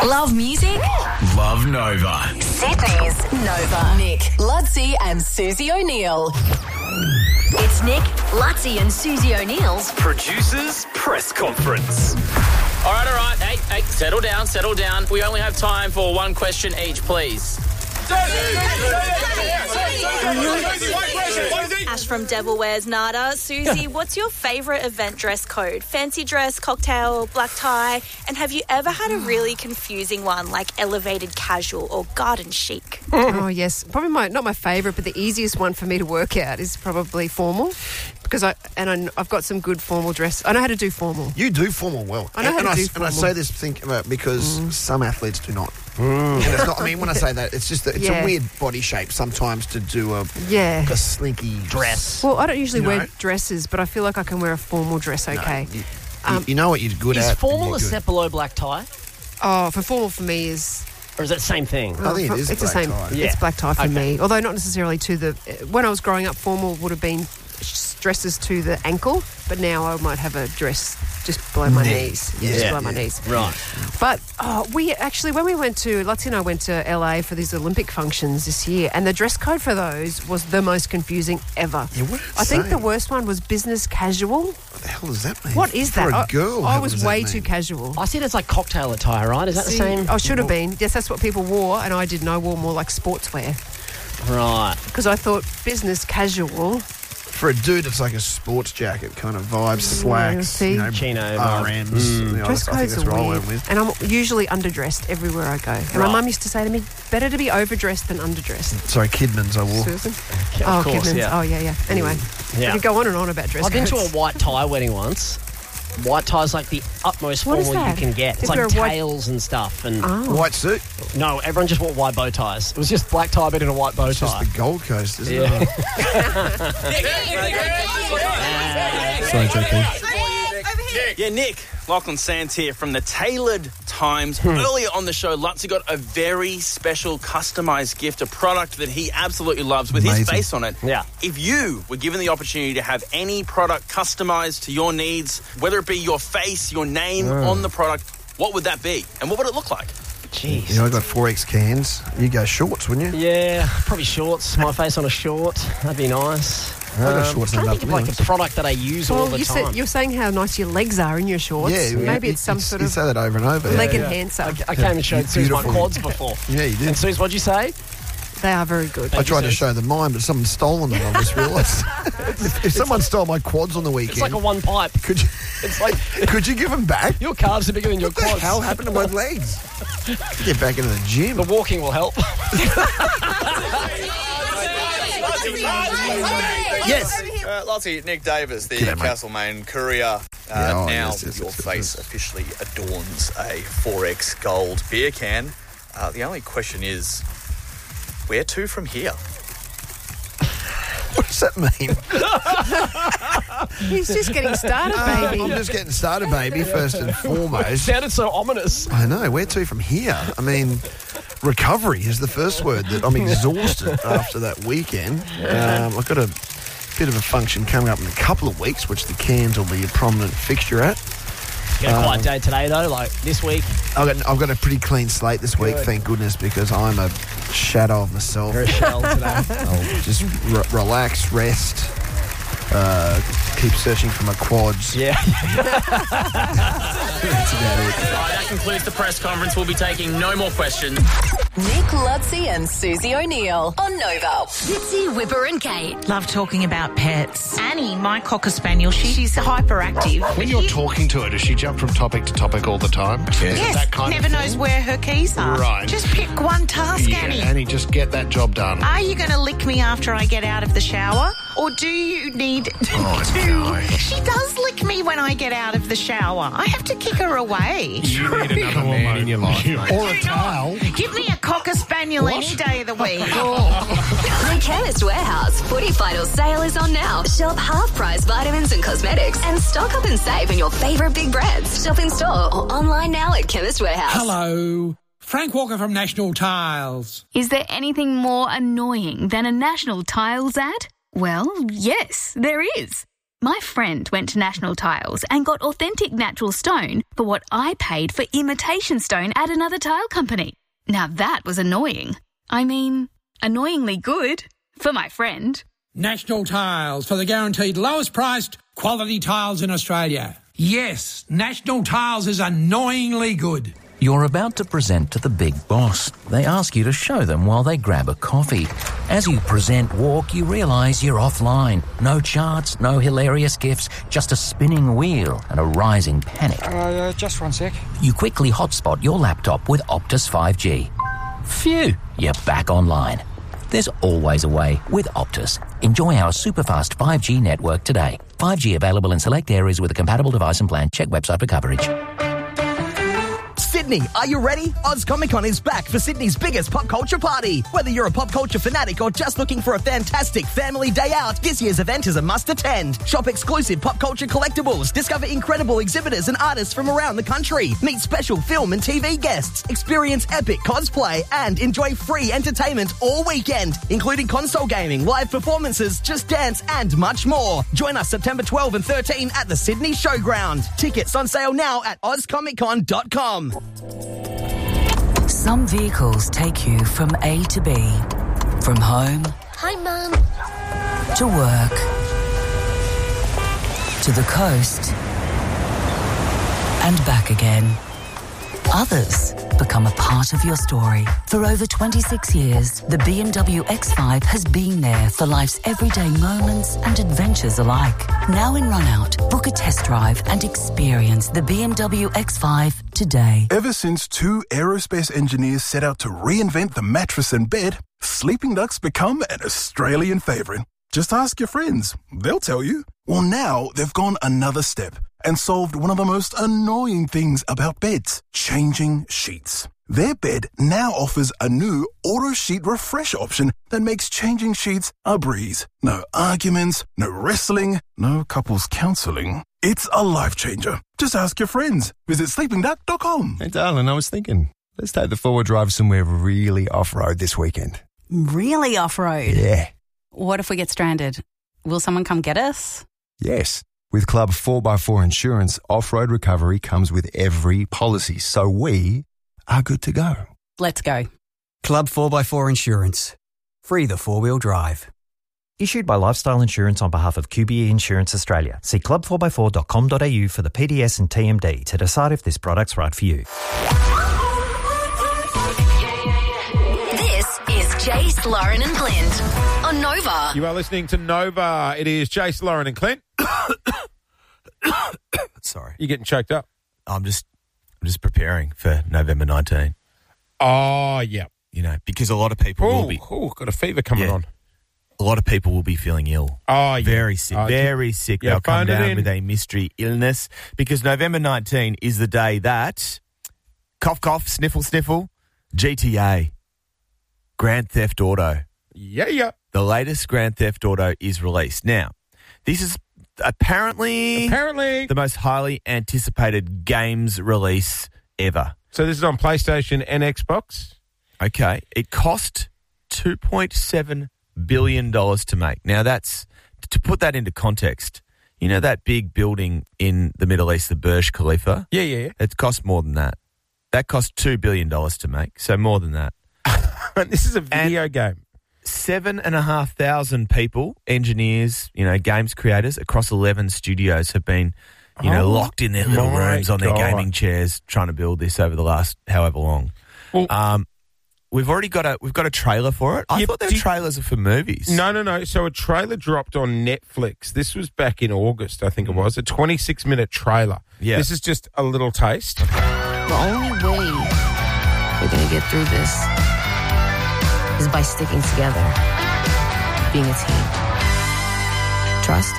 Love music? Love Nova. Sydney's Nova. Nick, Lutzi and Susie O'Neill. It's Nick, Lutzi and Susie O'Neill's Producers Press Conference. All right. Hey, settle down. We only have time for one question each, please. Ash from Devil Wears Nada. Susie, what's your favourite event dress code? Fancy dress, cocktail, black tie? And have you ever had a really confusing one like elevated casual or garden chic? Oh, yes. Probably not my favourite, but the easiest one for me to work out is probably formal. Because I've got some good formal dress. I know how to do formal. You do formal well. I know how to do formal. And I say this because some athletes do not. Mm. And it's not, I mean, when I say that, it's just that it's a weird body shape sometimes to do a slinky dress. Well, I don't usually wear dresses, but I feel like I can wear a formal dress okay. You know what you're good at. Is formal a Cepolo black tie? Oh, for formal for me is... Or is it the same thing? I think it is it's black the same. tie. It's black tie for me. Although not necessarily to the... When I was growing up, formal would have been dresses to the ankle, but now I might have a dress just below my knees. Just below my knees. Right. But we actually, when we went to... Lutzi and I went to LA for these Olympic functions this year, and the dress code for those was the most confusing ever. Yeah, what did it I think say? the worst one was business casual. What the hell does that mean? What is that? For a girl, I how was does that way mean? too casual. I said it's like cocktail attire, right? Is that the same? I should have been. Yes, that's what people wore, and I didn't. I wore more like sportswear. Right. Because I thought business casual. For a dude, it's like a sports jacket kind of vibe, slacks, see? Chino, RMs. Dress I think codes that's are what I weird. went with. And I'm usually underdressed everywhere I go. And my mum used to say to me, better to be overdressed than underdressed. Sorry, Kidman's I wore. Susan? Of course, Kidman's. yeah. Oh, yeah. Anyway, we could go on and on about dress I've been codes. to a white tie wedding once. White tie's like the utmost What is formal you that? can get. It's Is like there a white- tails and stuff. And White suit. no, everyone just wore white bow ties. It was just black tie but in a white bow It's just tie. the Gold Coast, isn't Yeah. it? Sorry, JP. Yeah, Nick, Lachlan Sands here from the Tailored Times. Earlier on the show, Lutzi got a very special customised gift, a product that he absolutely loves with his Amazing. face on it. Yeah. If you were given the opportunity to have any product customised to your needs, whether it be your face, your name on the product, what would that be? And what would it look like? Jeez. You know, I got 4X cans. You go shorts, wouldn't you? Yeah, probably shorts. My face on a short. That'd be nice. I got shorts I'm enough trying to think to of be like honest. a product that I use all the time. You're saying how nice your legs are in your shorts. Yeah, Maybe you- it's some you- sort you of say that over and over. leg Yeah. enhancer. I came and showed Suze my Beautiful. quads before. Yeah, you did. And Suze, what'd you say? They are very good. I tried to show them mine, but someone's stolen them. I just realised. if someone stole my quads on the weekend, It's like a one pipe. could you? It's like Could you give them back? your calves are bigger than your What the quads. hell happened to my legs? Get back into the gym. The walking will help. Yes. Lottie, Nick Davis, the G'day, mate. Castlemaine courier. Yeah, Now yes, your yes, face yes. officially adorns a 4X gold beer can. The only question is, where to from here? What does that mean? He's just getting started, baby. I'm just getting started, baby, first and foremost. Sounded so ominous. I know. Where to from here? I mean, recovery is the first word. That I'm exhausted after that weekend. I've got a bit of a function coming up in a couple of weeks, which the cans will be a prominent fixture at. Got a quiet day today, though, like this week. I've got a pretty clean slate this week, thank goodness, because I'm a shadow of myself. Very shell today. I'll just relax, rest, keep searching for my quads. Yeah. That's about it. All right, that concludes the press conference. We'll be taking no more questions. Nick, Lutzi and Susie O'Neill on Nova. Fitzy, Whipper and Kate. Love talking about pets. Annie, my Cocker Spaniel, she's hyperactive. When you're talking to her, does she jump from topic to topic all the time? Yes, That kind never of knows thing? where her keys are. Right. Just pick one task, Yeah, Annie. Annie, just get that job done. Are you going to lick me after I get out of the shower? Or do you need Oh, to... no. She does lick me when I get out of the shower. I have to kick her away. You need another man in your life. Or a towel. Give me a Cocker Spaniel any day of the week. The Chemist Warehouse Footy Final Sale is on now. Shop half-price vitamins and cosmetics and stock up and save on your favourite big brands. Shop in store or online now at Chemist Warehouse. Hello, Frank Walker from National Tiles. Is there anything more annoying than a National Tiles ad? Well, yes, there is. My friend went to National Tiles and got authentic natural stone for what I paid for imitation stone at another tile company. Now that was annoying. I mean, annoyingly good for my friend. National Tiles, for the guaranteed lowest priced quality tiles in Australia. Yes, National Tiles is annoyingly good. You're about to present to the big boss. They ask you to show them while they grab a coffee. As you present walk, you realise you're offline. No charts, no hilarious gifs, just a spinning wheel and a rising panic. Just 1 sec. You quickly hotspot your laptop with Optus 5G. Phew, you're back online. There's always a way with Optus. Enjoy our super-fast 5G network today. 5G available in select areas with a compatible device and plan. Check website for coverage. Sydney, are you ready? Oz Comic Con is back for Sydney's biggest pop culture party. Whether you're a pop culture fanatic or just looking for a fantastic family day out, this year's event is a must attend. Shop exclusive pop culture collectibles, discover incredible exhibitors and artists from around the country, meet special film and TV guests, experience epic cosplay, and enjoy free entertainment all weekend, including console gaming, live performances, Just Dance, and much more. Join us September 12 and 13 at the Sydney Showground. Tickets on sale now at ozcomiccon.com. Some vehicles take you from A to B, from home Hi, Mum. to work, to the coast, and back again. Others become a part of your story. For over 26 years, the BMW X5 has been there for life's everyday moments and adventures alike. Now in run-out, book a test drive and experience the BMW X5 today. Ever since two aerospace engineers set out to reinvent the mattress and bed, Sleeping Duck's become an Australian favourite. Just ask your friends. They'll tell you. Well, now they've gone another step and solved one of the most annoying things about beds, changing sheets. Their bed now offers a new auto sheet refresh option that makes changing sheets a breeze. No arguments, no wrestling, no couples counselling. It's a life changer. Just ask your friends. Visit sleepingduck.com. Hey, darling, I was thinking, let's take the four-wheel drive somewhere really off-road this weekend. Really off-road? Yeah. What if we get stranded? Will someone come get us? Yes. With Club 4x4 Insurance, off-road recovery comes with every policy, so we are good to go. Let's go. Club 4x4 Insurance. Free the four-wheel drive. Issued by Lifestyle Insurance on behalf of QBE Insurance Australia. See club4x4.com.au for the PDS and TMD to decide if this product's right for you. This is Jace, Lauren and Clint on Nova. You are listening to Nova. It is Jace, Lauren and Clint. Sorry. You're getting choked up. I'm just preparing for November 19. Oh, yeah. You know, because a lot of people will be... got a fever coming on. A lot of people will be feeling ill. Oh, yeah. Very sick. Very sick. Yeah, they'll come phone it down in. with a mystery illness because November 19 is the day that cough, cough, sniffle, sniffle, GTA, Grand Theft Auto. Yeah. The latest Grand Theft Auto is released. Now, this is apparently the most highly anticipated games release ever. So this is on PlayStation and Xbox? Okay. It cost $2.7 billion to make. Now, that's to put that into context. You know that big building in the Middle East, the Burj Khalifa? Yeah. It cost more than that. That cost $2 billion to make, so more than that. This is a video game. 7,500 people, engineers, games creators across 11 studios have been, locked in their little rooms on their gaming chairs trying to build this over the last however long. Well, we've got a trailer for it. I thought their trailers are for movies. No. So a trailer dropped on Netflix. This was back in August, I think it was. A 26-minute trailer. Yeah. This is just a little taste. The only way we're going to get through this is by sticking together, being a team. Trust.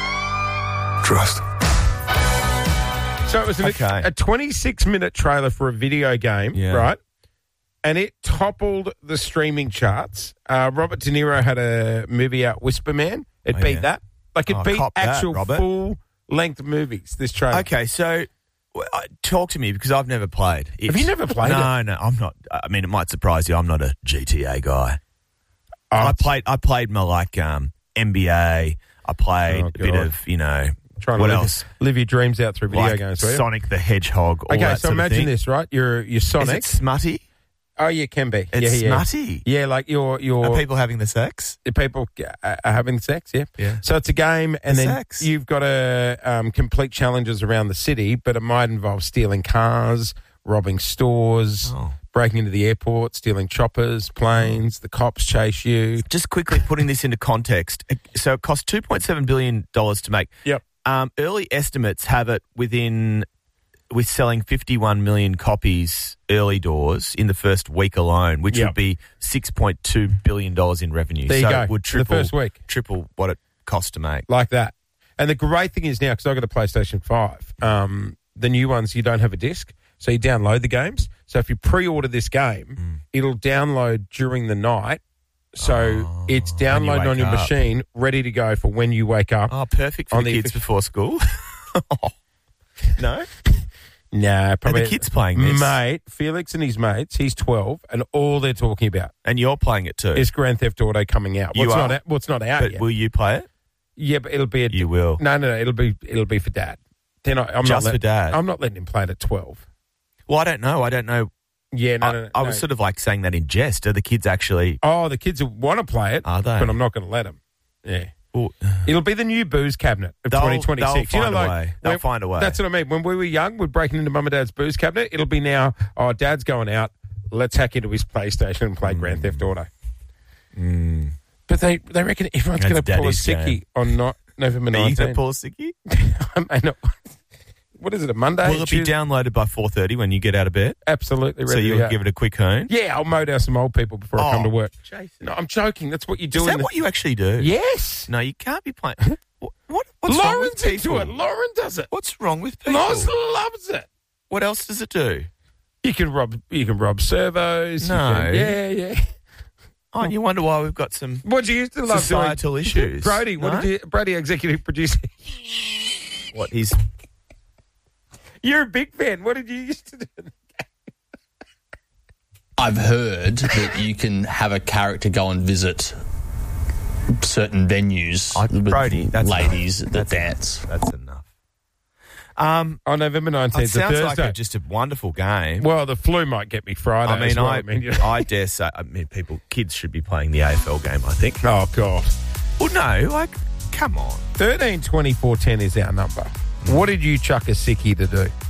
So it was a 26-minute trailer for a video game, right? And it toppled the streaming charts. Robert De Niro had a movie out, Whisper Man. It beat that. Like, it beat actual full-length movies, this trailer. Okay, so talk to me, because I've never played it. Have you never played it? No, I'm not. I mean, it might surprise you. I'm not a GTA guy. I played my, NBA. I played a bit of, Trying what to else? live your dreams out through video Like games. Were you? Sonic the Hedgehog. All Okay, that so sort of imagine thing. this, right? You're Sonic. Is it smutty? Oh, yeah, it can be. It's yeah. smutty. Yeah, like your Are people having the sex? the people are having sex. Yeah. Yeah. So it's a game, and The then sex. you've got to complete challenges around the city, but it might involve stealing cars, robbing stores, breaking into the airport, stealing choppers, planes. The cops chase you. Just quickly putting this into context. So it cost $2.7 billion to make. Yep. Early estimates have it with selling 51 million copies early doors in the first week alone, which would be $6.2 billion in revenue. There you so go. It would The first week. triple what it cost to make. Like that. And the great thing is now, because I got a PlayStation 5, the new ones, you don't have a disc, so you download the games. So if you pre-order this game, it'll download during the night. So it's downloaded on your machine, ready to go for when you wake up. Oh, perfect for the kids before school. No? Nah, probably. Are the kids playing this? Mate, Felix and his mates, he's 12, and all they're talking about. And you're playing it too? Is Grand Theft Auto coming out. You are? What's not out But yet. will you play it? Yeah, but it'll be You will. No, it'll be for Dad. I'm Just not for Dad? I'm not letting him play it at 12. Well, I don't know. Yeah, no. I was sort of like saying that in jest. Are the kids actually... Oh, the kids want to play it, Are they? but I'm not going to let them. Yeah. Well, it'll be the new booze cabinet of They'll 2026. find a way. They'll find a way. That's what I mean. When we were young, we're breaking into Mum and Dad's booze cabinet. It'll be now, Dad's going out. Let's hack into his PlayStation and play Grand Theft Auto. But they reckon everyone's going to pull a Daddy's sickie game. on November 19th. Are you going to pull a sickie? I may not. What is it, a Monday? Will it be downloaded by 4:30 when you get out of bed? Absolutely ready So to you'll go. give it a quick hoon? Yeah, I'll mow down some old people before I come to work. Jason. No, I'm joking. That's what you do. Is that what you actually do? Yes. No, you can't be playing. What's wrong with Lauren's people? into it. Lauren does it. What's wrong with people? Loz loves it. What else does it do? You can rob servos. No. Yeah. Oh, and you wonder why we've got some What do you used to love societal doing? issues. Brody, No? Brody, executive producer. What he's... You're a big fan. What did you used to do? I've heard that you can have a character go and visit certain venues with Brody, that's ladies that dance. That's enough. On November 19th, It sounds Thursday. like just a wonderful game. Well, the flu might get me Friday. I mean, as well. I dare say, kids should be playing the AFL game, I think. Oh, God. Well, no, come on. 13 24 10 is our number. What did you chuck a sickie to do?